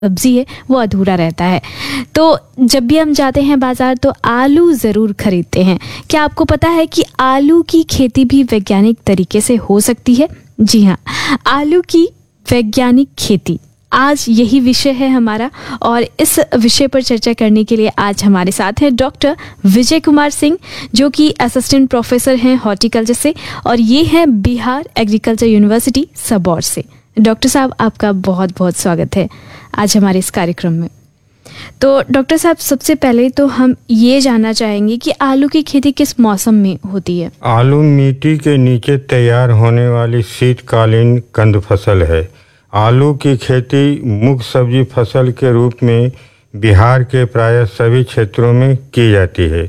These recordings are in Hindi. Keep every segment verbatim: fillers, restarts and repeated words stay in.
सब्जी है वो अधूरा रहता है। तो जब भी हम जाते हैं बाज़ार तो आलू ज़रूर खरीदते हैं। क्या आपको पता है कि आलू की खेती भी वैज्ञानिक तरीके से हो सकती है? जी हाँ, आलू की वैज्ञानिक खेती, आज यही विषय है हमारा। और इस विषय पर चर्चा करने के लिए आज हमारे साथ हैं डॉक्टर विजय कुमार सिंह, जो कि असिस्टेंट प्रोफेसर हैं हॉर्टिकल्चर से, और ये हैं बिहार एग्रीकल्चर यूनिवर्सिटी सबौर से। डॉक्टर साहब, आपका बहुत बहुत स्वागत है आज हमारे इस कार्यक्रम में। तो डॉक्टर साहब, सबसे पहले तो हम ये जानना चाहेंगे कि आलू की खेती किस मौसम में होती है? आलू मिट्टी के नीचे तैयार होने वाली शीतकालीन कंद फसल है। आलू की खेती मुख्य सब्जी फसल के रूप में बिहार के प्राय सभी क्षेत्रों में की जाती है।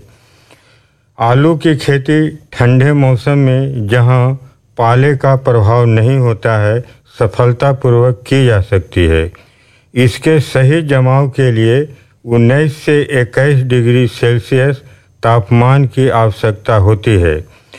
आलू की खेती ठंडे मौसम में, जहां पाले का प्रभाव नहीं होता है, सफलतापूर्वक की जा सकती है। इसके सही जमाव के लिए उन्नीस से इक्कीस डिग्री सेल्सियस तापमान की आवश्यकता होती है।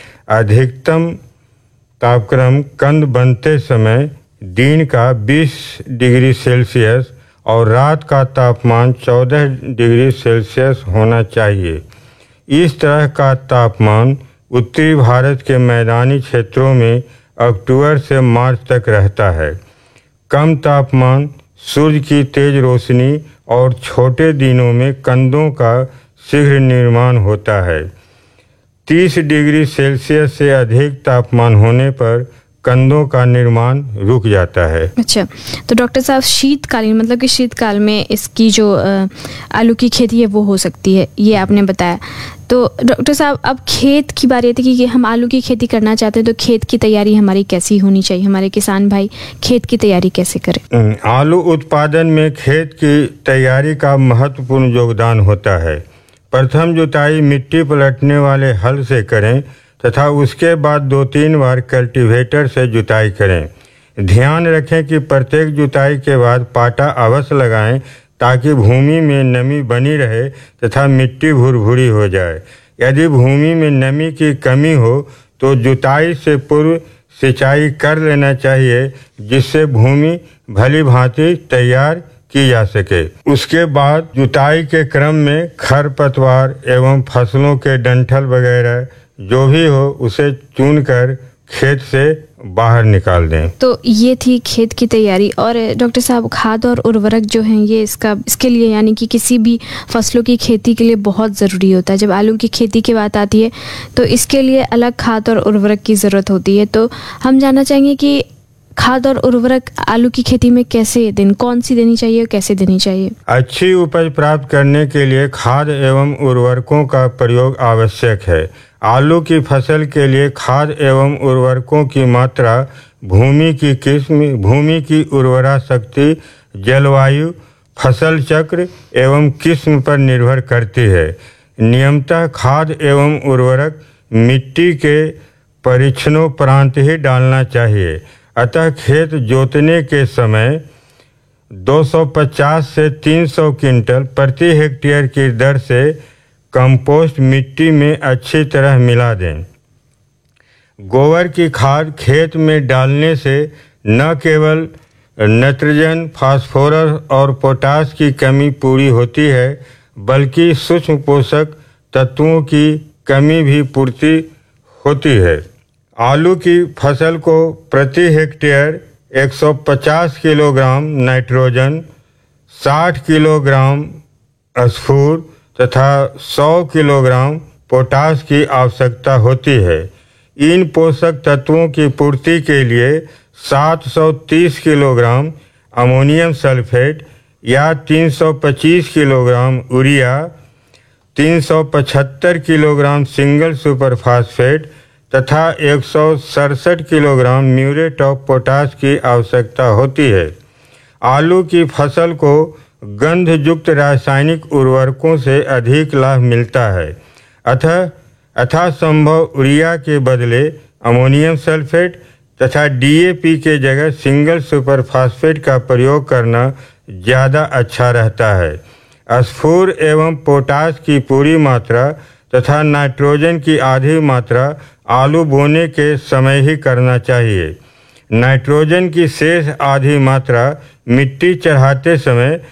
अधिकतम तापक्रम कंद बनते समय दिन का बीस डिग्री सेल्सियस और रात का तापमान चौदह डिग्री सेल्सियस होना चाहिए। इस तरह का तापमान उत्तरी भारत के मैदानी क्षेत्रों में अक्टूबर से मार्च तक रहता है। कम तापमान, सूर्य की तेज रोशनी और छोटे दिनों में कंदों का शीघ्र निर्माण होता है। तीस डिग्री सेल्सियस से अधिक तापमान होने पर कंदों का निर्माण रुक जाता है। अच्छा, तो डॉक्टर साहब, शीतकालीन मतलब कि शीतकाल में इसकी जो आलू की खेती है वो हो सकती है, ये आपने बताया। तो डॉक्टर साहब, अब खेत की बारी आती है कि हम आलू की खेती करना चाहते हैं, तो खेत की तैयारी हमारी कैसी होनी चाहिए? हमारे किसान भाई खेत की तैयारी कैसे करें? आलू उत्पादन में खेत की तैयारी का महत्वपूर्ण योगदान होता है। प्रथम जुताई मिट्टी पलटने वाले हल से करें तथा उसके बाद दो तीन बार कल्टीवेटर से जुताई करें। ध्यान रखें कि प्रत्येक जुताई के बाद पाटा अवश्य लगाएं ताकि भूमि में नमी बनी रहे तथा मिट्टी भुरभुरी हो जाए। यदि भूमि में नमी की कमी हो तो जुताई से पूर्व सिंचाई कर लेना चाहिए, जिससे भूमि भली भांति तैयार की जा सके। उसके बाद जुताई के क्रम में खरपतवार एवं फसलों के डंठल वगैरह जो भी हो उसे चुनकर खेत से बाहर निकाल दें। तो ये थी खेत की तैयारी। और डॉक्टर साहब, खाद और उर्वरक जो हैं ये इसका इसके लिए यानी कि किसी भी फसलों की खेती के लिए बहुत ज़रूरी होता है। जब आलू की खेती की बात आती है तो इसके लिए अलग खाद और उर्वरक की ज़रूरत होती है। तो हम जानना चाहेंगे कि खाद और उर्वरक आलू की खेती में कैसे दिन कौन सी देनी चाहिए और कैसे देनी चाहिए? अच्छी उपज प्राप्त करने के लिए खाद एवं उर्वरकों का प्रयोग आवश्यक है। आलू की फसल के लिए खाद एवं उर्वरकों की मात्रा भूमि की किस्म, भूमि की उर्वरा शक्ति, जलवायु, फसल चक्र एवं किस्म पर निर्भर करती है। नियमतः खाद एवं उर्वरक मिट्टी के परीक्षणोपरांत ही डालना चाहिए। अतः खेत जोतने के समय दो सौ पचास से तीन सौ क्विंटल प्रति हेक्टेयर की दर से कंपोस्ट मिट्टी में अच्छी तरह मिला दें। गोबर की खाद खेत में डालने से न केवल नाइट्रोजन, फास्फोरस और पोटास की कमी पूरी होती है, बल्कि सूक्ष्म पोषक तत्वों की कमी भी पूर्ति होती है। आलू की फसल को प्रति हेक्टेयर एक सौ पचास किलोग्राम नाइट्रोजन, साठ किलोग्राम स्फूर तथा सौ किलोग्राम पोटास की आवश्यकता होती है। इन पोषक तत्वों की पूर्ति के लिए सात सौ तीस किलोग्राम अमोनियम सल्फेट या तीन सौ पच्चीस किलोग्राम यूरिया, तीन सौ पचहत्तर किलोग्राम सिंगल सुपर फास्फेट तथा एक सौ सड़सठ किलोग्राम म्यूरेट ऑफ पोटाश की आवश्यकता होती है। आलू की फसल को गंधयुक्त रासायनिक उर्वरकों से अधिक लाभ मिलता है। अतः अथा संभव यूरिया के बदले अमोनियम सल्फेट तथा डीएपी के जगह सिंगल सुपर फास्फेट का प्रयोग करना ज़्यादा अच्छा रहता है। स्फूर एवं पोटाश की पूरी मात्रा तथा नाइट्रोजन की आधी मात्रा आलू बोने के समय ही करना चाहिए। नाइट्रोजन की शेष आधी मात्रा मिट्टी चढ़ाते समय